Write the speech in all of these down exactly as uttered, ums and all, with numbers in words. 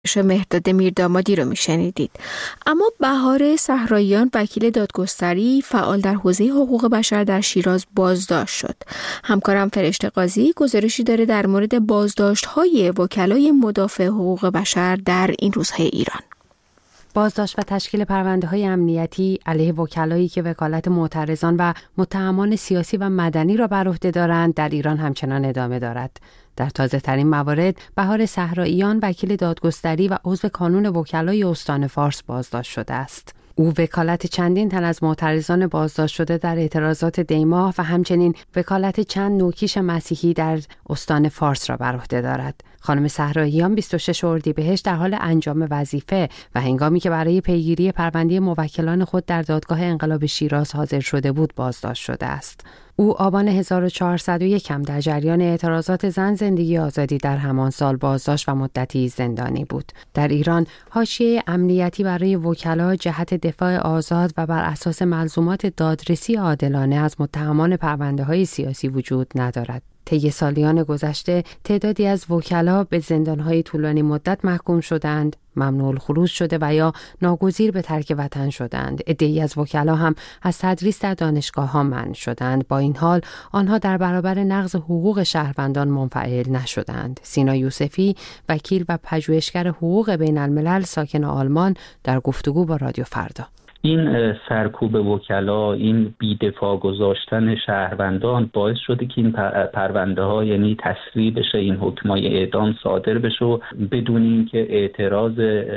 مهرداد میردامادی رو میشنیدید. اما بهار صحراییان وکیل دادگستری فعال در حوزه حقوق بشر در شیراز بازداشت شد. همکارم فرشته قاضی گزارشی داره در مورد بازداشت‌های وکلای مدافع حقوق بشر در این روزهای ایران. بازداشت و تشکیل پرونده‌های امنیتی علیه وکلایی که وکالت معترضان و متهمان سیاسی و مدنی را بر عهده دارند در ایران همچنان ادامه دارد. در تازه‌ترین موارد بهار صحراییان وکیل دادگستری و عضو کانون وکلای استان فارس بازداشت شده است. او وکالت چندین تن از معترضان بازداشت شده در اعتراضات دی‌ماه و همچنین وکالت چند نوکیش مسیحی در استان فارس را بر عهده دارد. خانم صحراییان بیست و شش اردیبهشت در حال انجام وظیفه و هنگامی که برای پیگیری پرونده موکلان خود در دادگاه انقلاب شیراز حاضر شده بود بازداشت شده است. او آبان هزار و چهارصد و یک هم در جریان اعتراضات زن زندگی آزادی در همان سال بازداشت و مدتی زندانی بود. در ایران حاشیه امنیتی برای وکلا جهت دفاع آزاد و بر اساس ملزومات دادرسی عادلانه از متهمان پرونده‌های سیاسی وجود ندارد. طی سالیان گذشته تعدادی از وکلا به زندان‌های طولانی مدت محکوم شدند، ممنوع الخروج شده و یا ناگزیر به ترک وطن شدند. عده‌ای از وکلا هم از تدریس در دانشگاه‌ها منع شدند. با این حال آنها در برابر نقض حقوق شهروندان منفعل نشدند. سینا یوسفی وکیل و پژوهشگر حقوق بین الملل ساکن آلمان در گفتگو با رادیو فردا: این سرکوب وکلا، این بی‌دفاع گذاشتن شهروندان باعث شده که این پرونده ها یعنی تسریع بشه، این حکمای اعدام صادر بشه و بدون اینکه اعتراض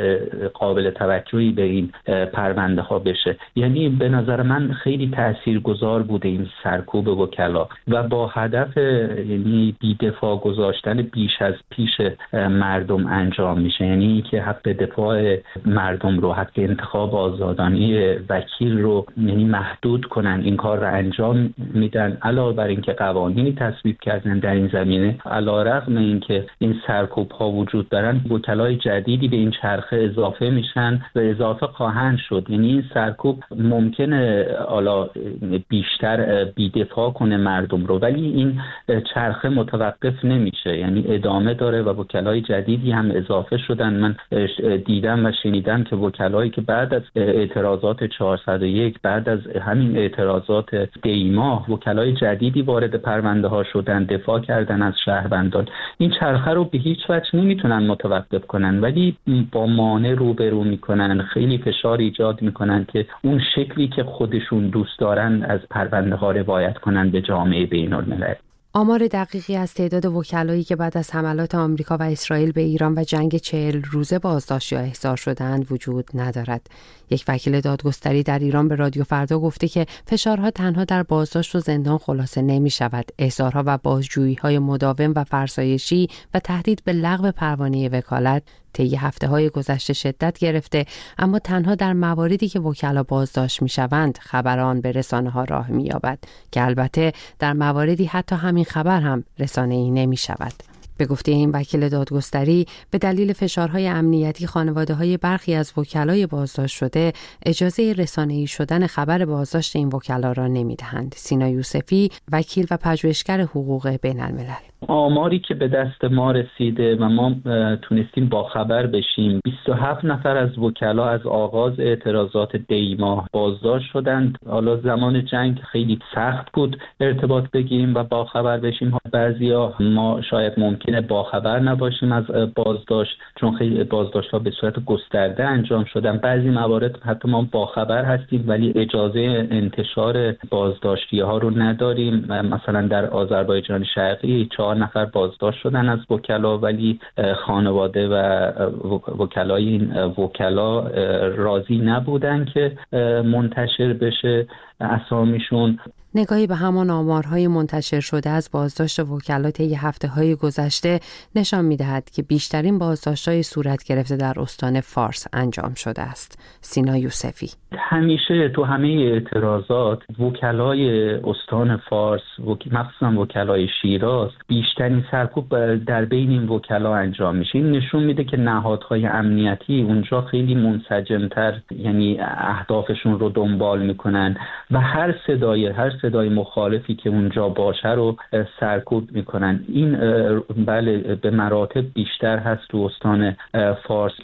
قابل توجهی به این پرونده ها بشه. یعنی به نظر من خیلی تاثیرگذار بوده این سرکوب وکلا و با هدف یعنی بی‌دفاع گذاشتن بیش از پیش مردم انجام میشه، یعنی اینکه حق دفاع مردم رو، حق انتخاب آزادانه وکیل رو یعنی محدود کنن. این کار رو انجام میدن علاوه بر اینکه قوانینی تصویب کردن در این زمینه. علیرغم اینکه این سرکوب ها وجود دارن، وکلای جدیدی به این چرخه اضافه میشن و اضافه خواهند شد. یعنی این سرکوب ممکنه حالا بیشتر بی‌دفاع کنه مردم رو، ولی این چرخه متوقف نمیشه، یعنی ادامه داره و وکلای جدیدی هم اضافه شدن. من دیدم و شنیدم که وکلایی که بعد از اعتراض چهارصد و یک، بعد از همین اعتراضات دی‌ماه، وکلای جدیدی وارد پرونده ها شدن، دفاع کردن از شهروندان. این چرخه رو به هیچ وجه نمیتونن متوقف کنن، ولی با مانع روبرو میکنن، خیلی فشار ایجاد میکنن که اون شکلی که خودشون دوست دارن از پرونده ها روایت کنن به جامعه بین‌المللی. آمار دقیقی از تعداد وکلایی که بعد از حملات آمریکا و اسرائیل به ایران و جنگ چهل روزه بازداشت یا احضار شدند وجود ندارد. یک وکیل دادگستری در ایران به رادیو فردا گفته که فشارها تنها در بازداشت و زندان خلاصه نمی شود. احضارها و بازجویی‌های مداوم و فرسایشی و تهدید به لغو پروانه وکالت طی هفته‌های گذشته شدت گرفته، اما تنها در مواردی که وکلا بازداشت می‌شوند خبر آن به رسانه‌ها راه می‌یابد که البته در مواردی حتی همین خبر هم رسانه‌ای نمی‌شود. به گفته این وکیل دادگستری، به دلیل فشارهای امنیتی خانواده‌های برخی از وکلای بازداشت شده اجازه رسانه‌ای شدن خبر بازداشت این وکلا را نمی‌دهند. سینا یوسفی وکیل و پژوهشگر حقوق بین الملل: آماری که به دست ما رسیده و ما تونستیم با خبر بشیم، بیست و هفت نفر از وکلا از آغاز اعتراضات دی‌ماه بازداشت شدند. حالا زمان جنگ خیلی سخت بود ارتباط بگیریم و با خبر بشیم. بعضیا ما شاید ممکنه با خبر نباشیم از بازداشت، چون خیلی بازداشت‌ها به صورت گسترده انجام شدن. بعضی موارد حتی ما با خبر هستیم ولی اجازه انتشار بازداشتی‌ها رو نداریم. مثلا در آذربایجان شرقی چهار نفر بازداشت شدن از وکلا، ولی خانواده و وکلای این وکلا راضی نبودن که منتشر بشه اسامیشون. نگاهی به همان آمارهای منتشر شده از بازداشت وکلا طی هفته‌های گذشته نشان می‌دهد که بیشترین بازداشت‌های صورت گرفته در استان فارس انجام شده است. سینا یوسفی: همیشه تو همه اعتراضات وکلای استان فارس، مخصوصا وکلای شیراز، بیشترین سرکوب در بین این وکلا انجام میشه. این نشون میده که نهادهای امنیتی اونجا خیلی منسجم‌تر، یعنی اهدافشون رو دنبال میکنن و هر صدای هر صدای مخالفی که اونجا باشه رو سرکوب میکنن. این بله به مراتب بیشتر هست تو استان فارس،